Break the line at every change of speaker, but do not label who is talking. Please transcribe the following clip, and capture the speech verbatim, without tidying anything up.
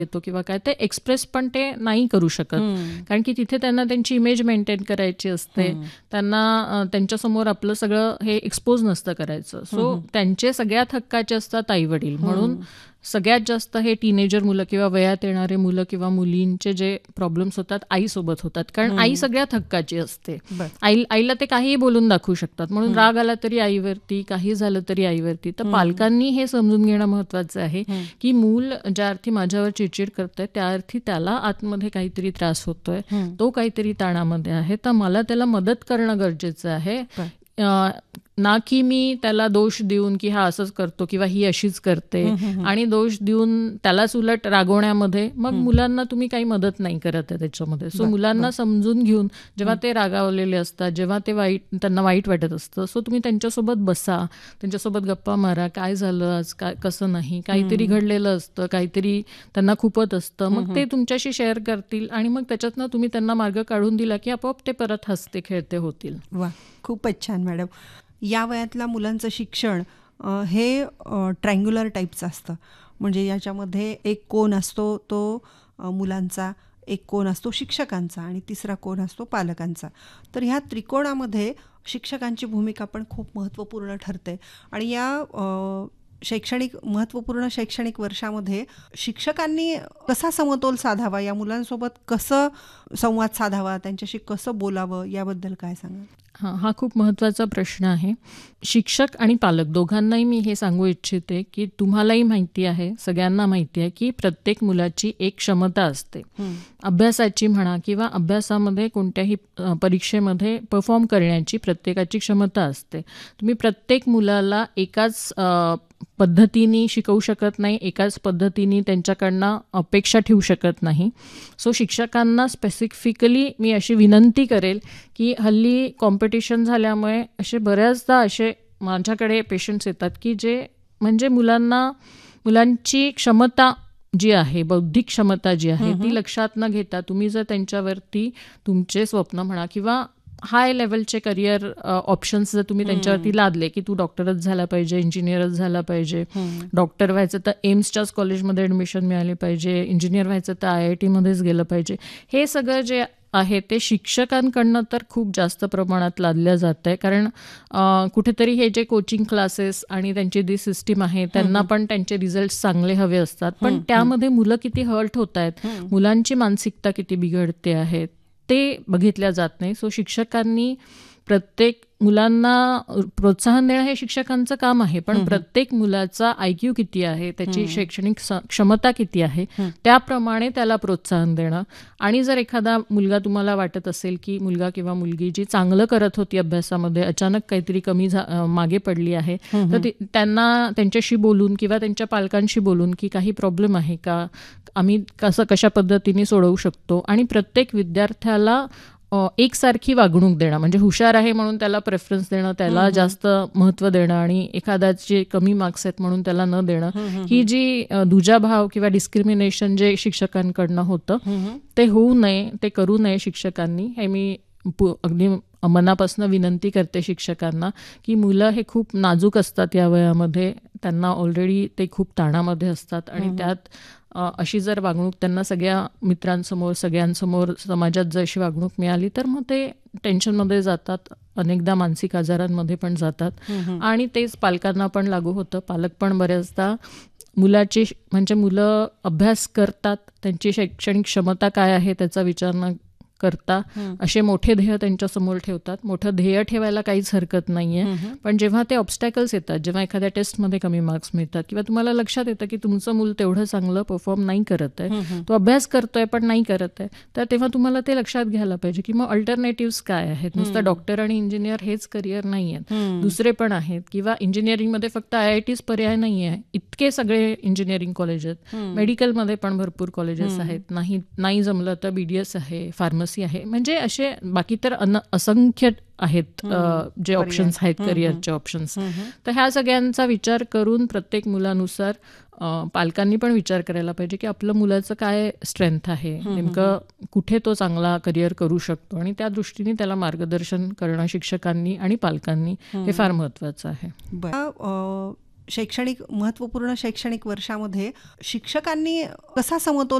येतो किंवा काय ते एक्सप्रेस पण ते नाही करू शकत, कारण की तिथे त्यांना त्यांची इमेज मेंटेन करायची असते. त्यांना अ, त्यांच्यासमोर आपलं सगळं हे एक्सपोज नसतं करायचं. सो त्यांचे सगळ्यात हक्काचे असतात आई वडील. म्हणून सगळ्यात जास्त हे टीनेजर मुलं किंवा वयात येणारे मुलं किंवा मुलींचे जे प्रॉब्लेम्स होतात आईसोबत होतात, कारण आई सगळ्यात हक्काची असते. आई आईला ते काहीही बोलून दाखवू शकतात. म्हणून राग आला तरी आईवरती, काही झालं तरी आईवरती. तर पालकांनी हे समजून घेणं महत्वाचं आहे की मूल ज्या अर्थी माझ्यावर चिडचिड करतंय त्या अर्थी त्याला आतमध्ये काहीतरी त्रास होतोय, तो काहीतरी ताणामध्ये आहे, तर मला त्याला मदत करणं गरजेचं आहे. ना की मी त्याला दोष देऊन की हा असंच करतो किंवा ही अशीच करते आणि दोष देऊन त्यालाच उलट रागवण्यामध्ये मग मुलांना तुम्ही काही मदत नाही करत आहे त्याच्यामध्ये. सो मुलांना समजून घेऊन जेव्हा ते रागावलेले असतात, जेव्हा ते वाईट त्यांना वाईट वाटत असतं, सो तुम्ही त्यांच्यासोबत बसा, त्यांच्यासोबत गप्पा मारा, काय झालं आज, काय कसं नाही, काहीतरी घडलेलं असतं, काहीतरी त्यांना खूपत असतं, मग ते तुमच्याशी शेअर करतील आणि मग त्याच्यातनं तुम्ही त्यांना मार्ग काढून दिला की आपोआप ते परत हसते खेळते होतील.
वा, खूपच छान मॅडम. या वयातल्या मुलांचं शिक्षण हे ट्रँग्युलर टाईपचं असतं, म्हणजे याच्यामध्ये एक कोण असतो तो मुलांचा, एक कोण असतो शिक्षकांचा आणि तिसरा कोण असतो पालकांचा. तर ह्या त्रिकोणामध्ये शिक्षकांची भूमिका पण खूप महत्त्वपूर्ण ठरते. आणि या शैक्षणिक महत्त्वपूर्ण शैक्षणिक वर्षामध्ये शिक्षकांनी कसा समतोल साधावा, या मुलांसोबत कसं संवाद साधावा, त्यांच्याशी कसं बोलावं, याबद्दल काय सांगा?
हां, हा खूप महत्त्वाचा प्रश्न आहे. शिक्षक आणि पालक दोघांनाही मी हे सांगू इच्छिते की तुम्हालाही माहिती आहे, सगळ्यांना माहिती आहे की प्रत्येक मुलाची एक क्षमता असते, अभ्यासाची म्हणा किंवा अभ्यासामध्ये कोणत्याही परीक्षेमध्ये परफॉर्म करण्याची प्रत्येकाची क्षमता असते. तुम्ही प्रत्येक मुलाला एकाच पद्धतीने शिकवू शकत नाही, एकाच पद्धतीने त्यांच्याकडनं अपेक्षा ठेवू शकत नाही. सो शिक्षकांना स्पेसिफिकली मी अशी विनंती करेल की हल्ली कॉम्पिटिशन झाल्यामुळे असे बऱ्याचदा असे माझ्याकडे पेशंट्स येतात की जे म्हणजे मुलांना मुलांची क्षमता जी आहे, बौद्धिक क्षमता जी आहे ती लक्षात न घेता तुम्ही जर त्यांच्यावरती तुमचे स्वप्न म्हणा किंवा हाय लेवलचे करिअर ऑप्शन्स जर तुम्ही त्यांच्यावरती लादले की तू डॉक्टरच झाला पाहिजे, इंजिनियरच झाला पाहिजे, डॉक्टर व्हायचं तर एम्सच्याच कॉलेजमध्ये ॲडमिशन मिळाली पाहिजे, इंजिनियर व्हायचं तर आय आय टीमध्येच गेलं पाहिजे, हे सगळं जे आहे ते शिक्षकांकडनं तर खूप जास्त प्रमाणात लादलं जात आहे. कारण कुठेतरी हे जे कोचिंग क्लासेस आणि त्यांची जी सिस्टीम आहे त्यांना पण त्यांचे रिझल्ट चांगले हवे असतात, पण त्यामध्ये मुलं किती हर्ट होत आहेत, मुलांची मानसिकता किती बिघडते आहे ते बघितल्या जात नाही. सो शिक्षकांनी प्रत्येक मुलांना प्रोत्साहन देणं हे शिक्षकांचं काम आहे, पण प्रत्येक मुलाचा आय क्यू किती आहे, त्याची शैक्षणिक क्षमता किती आहे त्याप्रमाणे त्याला प्रोत्साहन देणं. आणि जर एखादा मुलगा तुम्हाला वाटत असेल की मुलगा किंवा मुलगी जी चांगलं करत होती अभ्यासामध्ये अचानक काहीतरी कमी मागे पडली आहे, तर त्यांना त्यांच्याशी बोलून किंवा त्यांच्या पालकांशी बोलून की काही प्रॉब्लेम आहे का, आम्ही कसं कशा पद्धतीने सोडवू शकतो. आणि प्रत्येक विद्यार्थ्याला एकसारखी वागणूक देणं, म्हणजे हुशार आहे म्हणून त्याला प्रेफरन्स देणं, त्याला जास्त महत्त्व देणं आणि एखाद्याचे कमी मार्क्स आहेत म्हणून त्याला न देणं, ही जी दुजाभाव किंवा डिस्क्रिमिनेशन जे शिक्षकांकडनं होतं ते होऊ नये, ते करू नये शिक्षकांनी. हे मी अगदी मनापासून विनंती करते शिक्षकांना की मुलं हे खूप नाजूक असतात या वयामध्ये, त्यांना ऑलरेडी ते खूप ताणामध्ये असतात आणि त्यात अशी जर वागणूक त्यांना सगळ्या मित्रांसमोर सगळ्यांसमोर समाजात जर अशी वागणूक मिळाली तर मग ते टेन्शनमध्ये जातात, अनेकदा मानसिक आजारांमध्ये पण जातात. आणि तेच पालकांना पण लागू होतं. पालक पण बऱ्याचदा मुलाची म्हणजे मुलं अभ्यास करतात, त्यांची शैक्षणिक क्षमता काय आहे त्याचा विचार न करता असे मोठे ध्येय त्यांच्यासमोर ठेवतात. मोठं ध्येय ठेवायला काहीच हरकत नाहीये, पण जेव्हा ते ऑब्स्टॅकल्स येतात, जेव्हा एखाद्या टेस्टमध्ये कमी मार्क्स मिळतात किंवा तुम्हाला लक्षात येतं की तुमचं मूल तेवढं चांगलं परफॉर्म नाही करत आहे, तो अभ्यास करतोय पण नाही करत आहे, तर तेव्हा तुम्हाला ते लक्षात घ्यायला पाहिजे की मग अल्टरनेटिव्स काय आहेत. नुसतं डॉक्टर आणि इंजिनियर हेच करिअर नाही आहेत, दुसरे पण आहेत. किंवा इंजिनिअरिंगमध्ये फक्त आय आय टीच पर्याय नाही आहे, इतके सगळे इंजिनिअरिंग कॉलेज आहेत. मेडिकलमध्ये पण भरपूर कॉलेजेस आहेत, नाही नाही जमलं तर बी डी एस आहे, फार्मसी आहे, म्हणजे असे बाकी तर अन असंख्य आहेत जे ऑप्शन्स आहेत करिअरचे ऑप्शन्स. तर ह्या सगळ्यांचा विचार करून प्रत्येक मुलानुसार पालकांनी पण विचार करायला पाहिजे की आपलं मुलाचं काय स्ट्रेंथ आहे, नेमकं कुठे तो चांगला करिअर करू शकतो आणि त्या दृष्टीने त्याला मार्गदर्शन करणं शिक्षकांनी आणि पालकांनी हे फार महत्त्वाचं आहे.
शैक्षणिक महत्त्वपूर्ण शैक्षणिक वर्षामध्ये शिक्षकांनी कसा समतोल